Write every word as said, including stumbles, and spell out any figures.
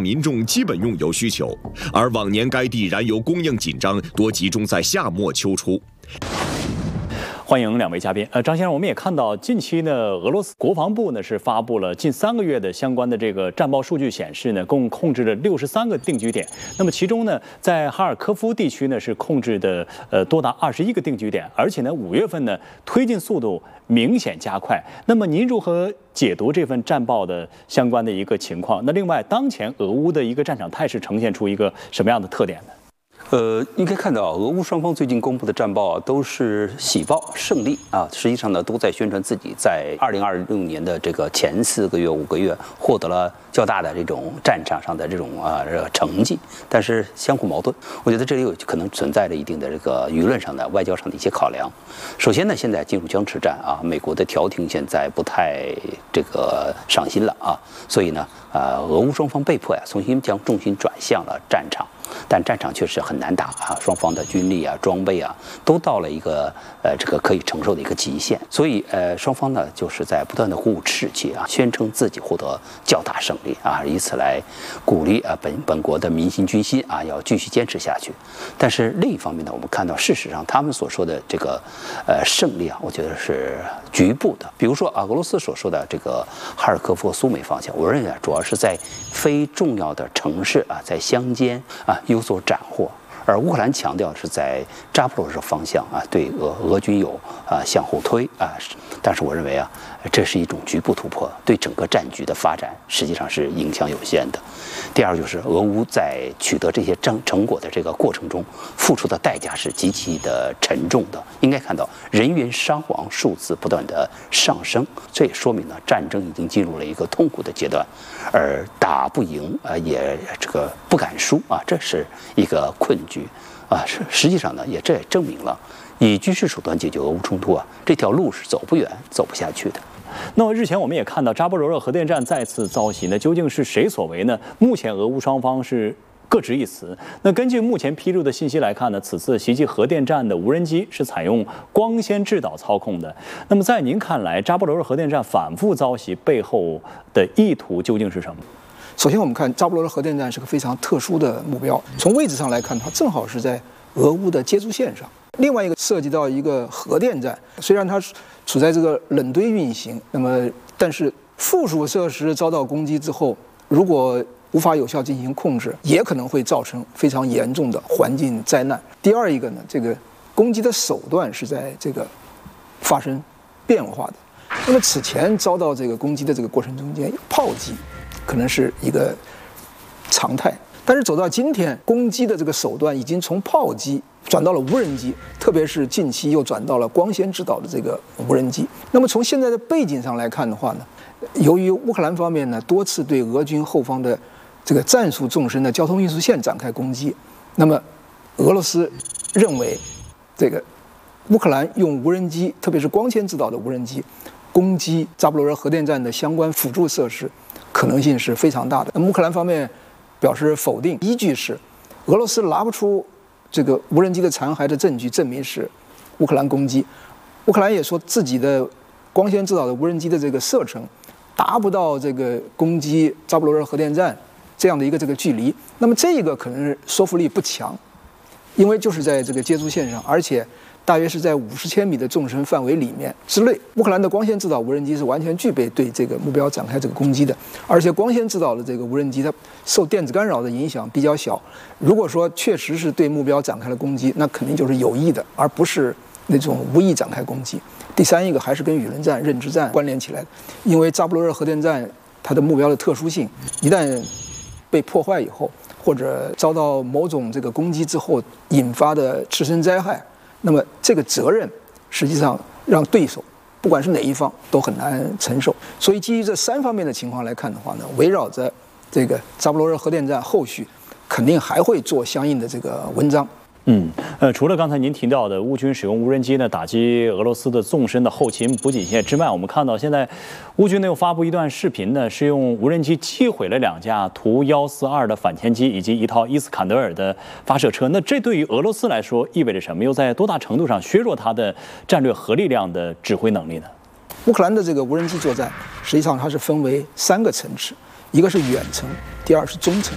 民众基本用油需求，而往年该地燃油供应紧张，多集中在夏末秋初。 欢迎两位嘉宾。呃，张先生，我们也看到近期呢，俄罗斯国防部呢是发布了近三个月的相关的这个战报数据，显示呢，共控制了六十三个定居点。那么其中呢，在哈尔科夫地区呢是控制的呃多达二十一个定居点，而且呢五月份呢推进速度明显加快。那么您如何解读这份战报的相关的一个情况？那另外，当前俄乌的一个战场态势呈现出一个什么样的特点呢？ 呃，应该看到俄乌双方最近公布的战报啊，都是喜报胜利啊。实际上呢，都在宣传自己在二零二六年的这个前四个月、五个月获得了较大的这种战场上的这种啊这个成绩，但是相互矛盾。我觉得这里有可能存在着一定的这个舆论上的、外交上的一些考量。首先呢，现在进入僵持战啊，美国的调停现在不太这个上心了啊，所以呢，啊，俄乌双方被迫呀重新将重心转向了战场。但战场确实很难打啊，双方的军力啊、装备啊，都到了一个呃这个可以承受的一个极限，所以呃双方呢就是在不断的鼓舞士气啊，宣称自己获得较大胜利啊，以此来鼓励啊本本国的民心军心啊，要继续坚持下去。但是另一方面呢，我们看到事实上他们所说的这个呃胜利啊，我觉得是局部的。比如说啊，俄罗斯所说的这个哈尔科夫、苏美方向，我认为啊，主要是在非重要的城市啊，在乡间啊。有所斩获，而乌克兰强调是在扎波罗热方向啊，对俄俄军有啊向后推啊，但是我认为啊，这是一种局部突破，对整个战局的发展实际上是影响有限的。第二就是俄乌在取得这些成成果的这个过程中，付出的代价是极其的沉重的。应该看到人员伤亡数字不断的上升，这也说明呢，战争已经进入了一个痛苦的阶段，而打不赢啊，也这个不敢输啊，这是一个困局啊。实实际上呢，也这也证明了以军事手段解决俄乌冲突啊，这条路是走不远、走不下去的。 那么日前我们也看到扎波罗热核电站再次遭袭，那究竟是谁所为呢？目前俄乌双方是各执一词。那根据目前披露的信息来看呢，此次袭击核电站的无人机是采用光纤制导操控的。那么在您看来，扎波罗热核电站反复遭袭背后的意图究竟是什么？ 首先，我们看扎波罗热核电站是个非常特殊的目标，从位置上来看，它正好是在俄乌的接触线上。另外一个涉及到一个核电站，虽然它处在这个冷堆运行，那么但是附属设施遭到攻击之后，如果无法有效进行控制，也可能会造成非常严重的环境灾难。第二一个呢，这个攻击的手段是在这个发生变化的。那么此前遭到这个攻击的这个过程中间，炮击可能是一个常态，但是走到今天，攻击的这个手段已经从炮击转到了无人机，特别是近期又转到了光纤制导的这个无人机。那么从现在的背景上来看的话呢，由于乌克兰方面呢多次对俄军后方的这个战术纵深的交通运输线展开攻击，那么俄罗斯认为这个乌克兰用无人机，特别是光纤制导的无人机攻击扎波罗热核电站的相关辅助设施，可能性是非常大的。那么乌克兰方面表示否定，依据是俄罗斯拿不出这个无人机的残骸的证据证明是乌克兰攻击。乌克兰也说自己的光纤制导的无人机的这个射程达不到这个攻击扎波罗热核电站这样的一个这个距离，那么这个可能说服力不强，因为就是在这个接触线上，而且大约是在五十千米的纵深范围里面之内，乌克兰的光纤制导无人机是完全具备对这个目标展开这个攻击的，而且光纤制导的这个无人机它受电子干扰的影响比较小。如果说确实是对目标展开了攻击，那肯定就是有意的，而不是那种无意展开攻击。第三一个还是跟舆论战、认知战关联起来的，因为扎波罗热核电站它的目标的特殊性，一旦被破坏以后，或者遭到某种这个攻击之后引发的次生灾害，那么这个责任实际上让对手不管是哪一方都很难承受。所以基于这三方面的情况来看的话呢，围绕着这个扎波罗热核电站后续肯定还会做相应的这个文章。 嗯，呃，除了刚才您提到的乌军使用无人机呢打击俄罗斯的纵深的后勤补给线之外，我们看到现在乌军呢又发布一段视频呢，是用无人机击毁了两架图幺四二的反潜机以及一套伊斯坎德尔的发射车。那这对于俄罗斯来说意味着什么？又在多大程度上削弱它的战略核力量的指挥能力呢？ 乌克兰的这个无人机作战，实际上它是分为三个层次，一个是远程，第二是中程，